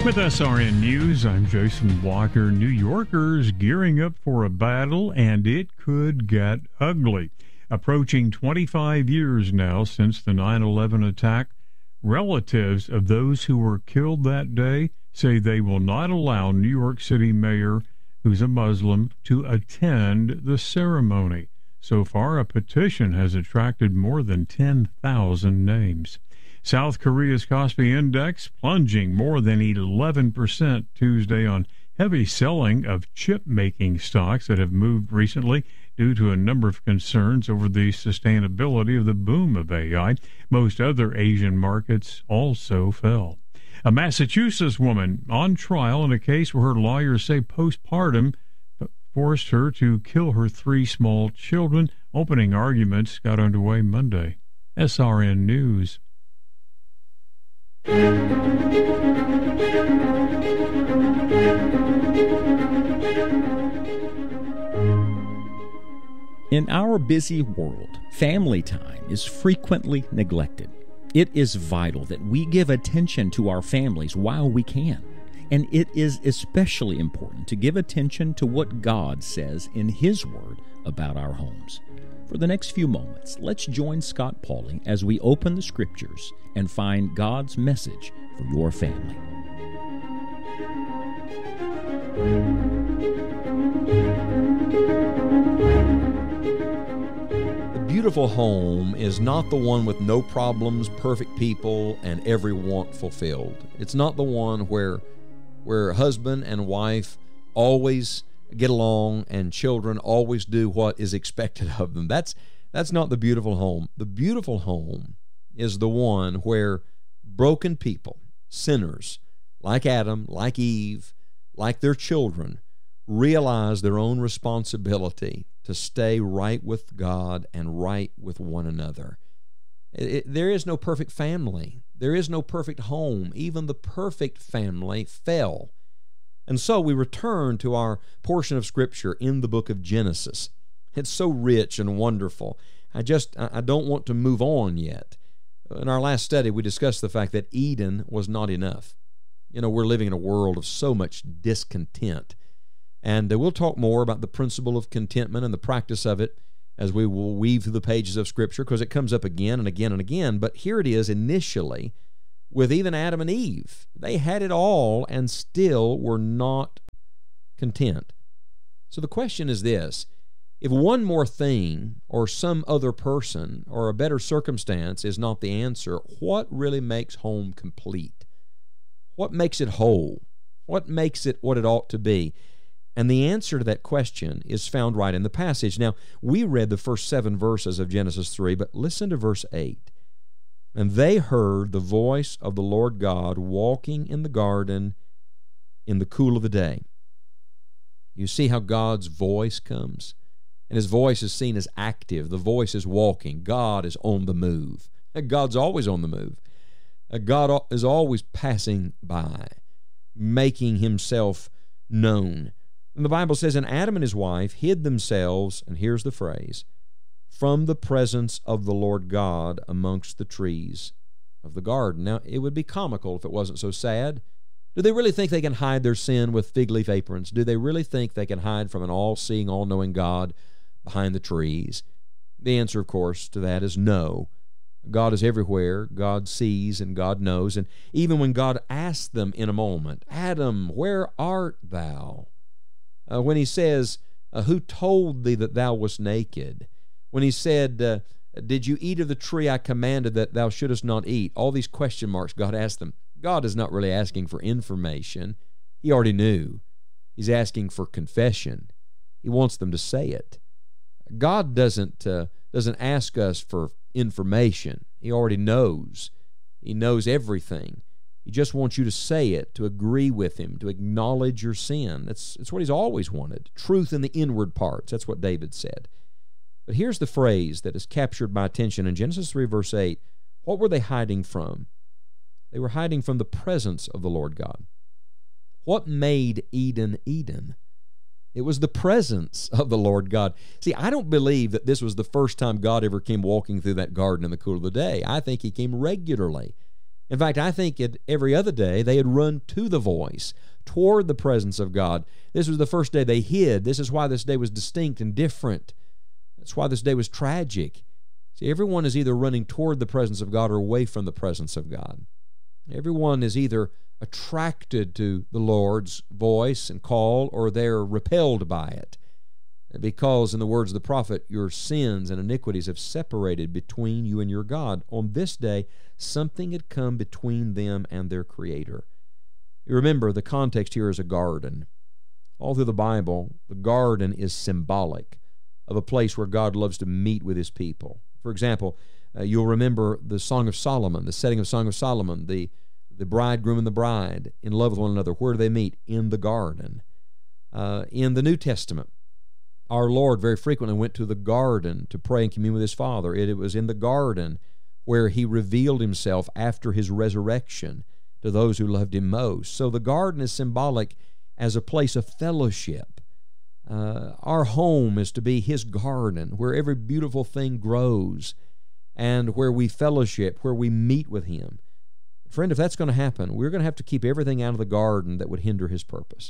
With SRN News, I'm Jason Walker. New Yorkers gearing up for a battle, and it could get ugly. Approaching 25 years now since the 9/11 attack, relatives of those who were killed that day say they will not allow New York City Mayor, who's a Muslim, to attend the ceremony. So far, a petition has attracted more than 10,000 names. South Korea's Kospi Index plunging more than 11% Tuesday on heavy selling of chip-making stocks that have moved recently due to a number of concerns over the sustainability of the boom of AI. Most other Asian markets also fell. A Massachusetts woman on trial in a case where her lawyers say postpartum forced her to kill her 3 small children. Opening arguments got underway Monday. SRN News. In our busy world, family time is frequently neglected. It is vital that we give attention to our families while we can. And it is especially important to give attention to what God says in His Word about our homes. For the next few moments, let's join Scott Pauley as we open the Scriptures and find God's message for your family. The beautiful home is not the one with no problems, perfect people, and every want fulfilled. It's not the one where husband and wife always get along and children always do what is expected of them. That's not the beautiful home. The beautiful home is the one where broken people, sinners, like Adam, like Eve, like their children, realize their own responsibility to stay right with God and right with one another. There is no perfect family. There is no perfect home. Even the perfect family fell. And so we return to our portion of Scripture in the book of Genesis. It's so rich and wonderful. I don't want to move on yet. In our last study, we discussed the fact that Eden was not enough. You know, we're living in a world of so much discontent. And we'll talk more about the principle of contentment and the practice of it as we will weave through the pages of Scripture, because it comes up again and again and again. But here it is initially with even Adam and Eve. They had it all and still were not content. So the question is this: if one more thing or some other person or a better circumstance is not the answer, what really makes home complete? What makes it whole? What makes it what it ought to be? And the answer to that question is found right in the passage. Now, we read the first 7 verses of Genesis 3, but listen to verse 8. And they heard the voice of the Lord God walking in the garden in the cool of the day. You see how God's voice comes? And His voice is seen as active. The voice is walking. God is on the move. God's always on the move. God is always passing by, making Himself known. And the Bible says, and Adam and his wife hid themselves, and here's the phrase, from the presence of the Lord God amongst the trees of the garden. Now, it would be comical if it wasn't so sad. Do they really think they can hide their sin with fig leaf aprons? Do they really think they can hide from an all-seeing, all-knowing God behind the trees? The answer, of course, to that is no. God is everywhere. God sees and God knows. And even when God asked them in a moment, Adam, where art thou? When He says, who told thee that thou wast naked? When He said, did you eat of the tree I commanded that thou shouldest not eat? All these question marks God asked them. God is not really asking for information. He already knew. He's asking for confession. He wants them to say it. God doesn't ask us for information. He already knows. He knows everything. He just wants you to say it, to agree with Him, to acknowledge your sin. It's what He's always wanted. Truth in the inward parts. That's what David said. But here's the phrase that has captured my attention in Genesis 3, verse 8. What were they hiding from? They were hiding from the presence of the Lord God. What made Eden Eden? It was the presence of the Lord God. See, I don't believe that this was the first time God ever came walking through that garden in the cool of the day. I think He came regularly. In fact, I think every other day they had run to the voice, toward the presence of God. This was the first day they hid. This is why this day was distinct and different. That's why this day was tragic. See, everyone is either running toward the presence of God or away from the presence of God. Everyone is either attracted to the Lord's voice and call, or they're repelled by it. Because, in the words of the prophet, your sins and iniquities have separated between you and your God. On this day, something had come between them and their Creator. You remember, the context here is a garden. All through the Bible, the garden is symbolic of a place where God loves to meet with His people. For example, you'll remember the Song of Solomon, the setting of Song of Solomon, the bridegroom and the bride in love with one another. Where do they meet? In the garden. In the New Testament, our Lord very frequently went to the garden to pray and commune with His Father. It was in the garden where He revealed Himself after His resurrection to those who loved Him most. So the garden is symbolic as a place of fellowship. Our home is to be His garden, where every beautiful thing grows and where we fellowship, where we meet with Him. Friend, if that's going to happen, we're going to have to keep everything out of the garden that would hinder His purpose.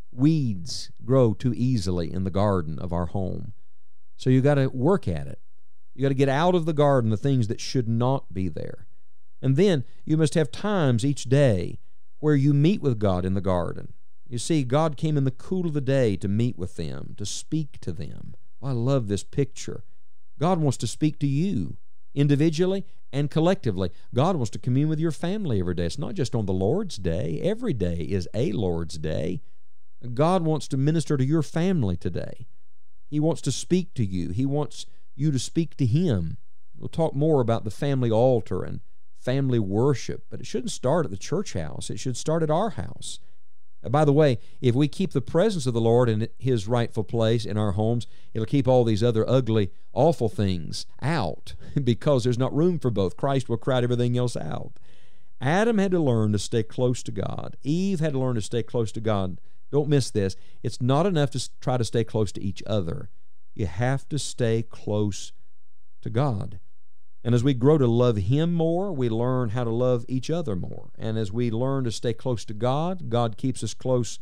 Weeds grow too easily in the garden of our home. So you got to work at it. You got to get out of the garden the things that should not be there. And then you must have times each day where you meet with God in the garden. You see, God came in the cool of the day to meet with them, to speak to them. Oh, I love this picture. God wants to speak to you individually and collectively. God wants to commune with your family every day. It's not just on the Lord's Day. Every day is a Lord's Day. God wants to minister to your family today. He wants to speak to you. He wants you to speak to Him. We'll talk more about the family altar and family worship, but it shouldn't start at the church house. It should start at our house. By the way, if we keep the presence of the Lord in His rightful place in our homes, it'll keep all these other ugly, awful things out because there's not room for both. Christ will crowd everything else out. Adam had to learn to stay close to God. Eve had to learn to stay close to God. Don't miss this. It's not enough to try to stay close to each other. You have to stay close to God. And as we grow to love Him more, we learn how to love each other more. And as we learn to stay close to God, God keeps us close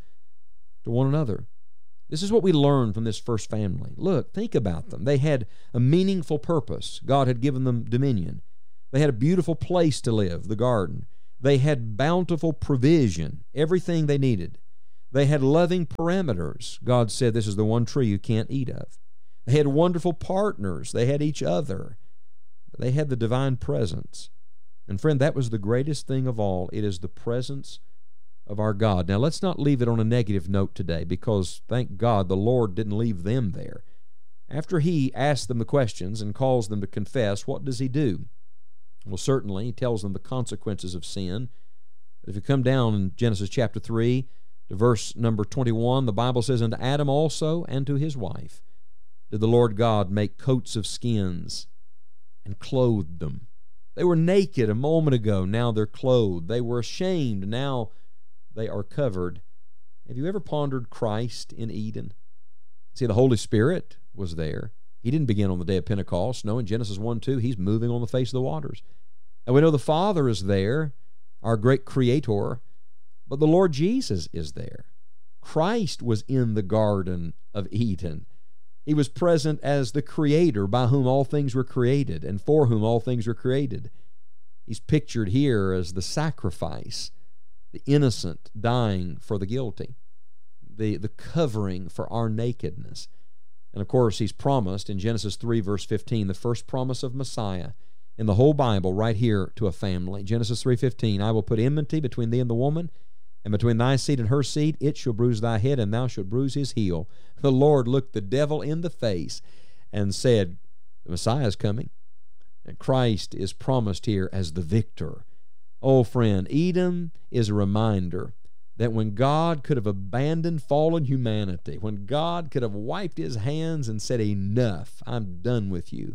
to one another. This is what we learned from this first family. Look, think about them. They had a meaningful purpose. God had given them dominion. They had a beautiful place to live, the garden. They had bountiful provision, everything they needed. They had loving parameters. God said, this is the one tree you can't eat of. They had wonderful partners. They had each other. They had the divine presence. And friend, that was the greatest thing of all. It is the presence of our God. Now, let's not leave it on a negative note today, because thank God the Lord didn't leave them there. After He asks them the questions and calls them to confess, what does He do? Well, certainly He tells them the consequences of sin. But if you come down in Genesis chapter 3 to verse number 21, the Bible says, "And to Adam also and to his wife did the Lord God make coats of skins and clothed them." They were naked a moment ago, now they're clothed. They were ashamed, now they are covered. Have you ever pondered Christ in Eden? See, the Holy Spirit was there. He didn't begin on the day of Pentecost. No, in Genesis 1:2, He's moving on the face of the waters. And we know the Father is there, our great Creator, but the Lord Jesus is there. Christ was in the Garden of Eden. He was present as the Creator, by whom all things were created and for whom all things were created. He's pictured here as the sacrifice, the innocent dying for the guilty, the covering for our nakedness. And of course, He's promised in Genesis 3 verse 15, the first promise of Messiah in the whole Bible, right here to a family. Genesis 3:15, "I will put enmity between thee and the woman, and between thy seed and her seed, it shall bruise thy head, and thou shalt bruise his heel." The Lord looked the devil in the face and said, the Messiah is coming. And Christ is promised here as the victor. Oh, friend, Eden is a reminder that when God could have abandoned fallen humanity, when God could have wiped His hands and said, enough, I'm done with you.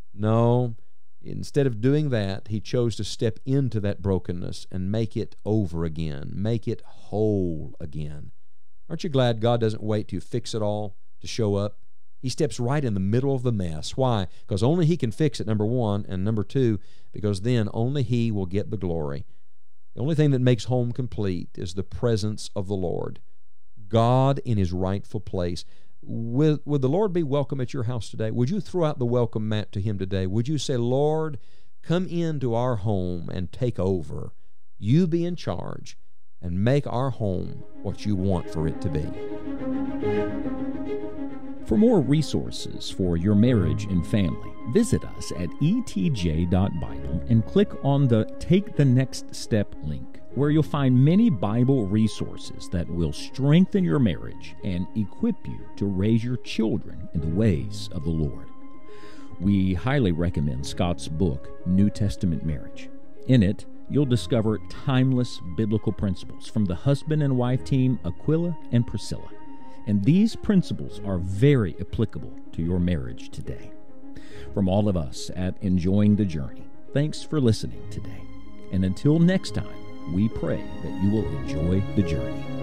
No, instead of doing that, He chose to step into that brokenness and make it over again, make it whole again. Aren't you glad God doesn't wait to fix it all to show up? He steps right in the middle of the mess. Why? Because only He can fix it, number one, and number two, because then only He will get the glory. The only thing that makes home complete is the presence of the Lord, God in His rightful place. Would the Lord be welcome at your house today? Would you throw out the welcome mat to Him today? Would you say, Lord, come into our home and take over. You be in charge and make our home what you want for it to be. For more resources for your marriage and family, visit us at etj.bible and click on the Take the Next Step link, where you'll find many Bible resources that will strengthen your marriage and equip you to raise your children in the ways of the Lord. We highly recommend Scott's book, New Testament Marriage. In it, you'll discover timeless biblical principles from the husband and wife team Aquila and Priscilla. And these principles are very applicable to your marriage today. From all of us at Enjoying the Journey, thanks for listening today. And until next time, we pray that you will enjoy the journey.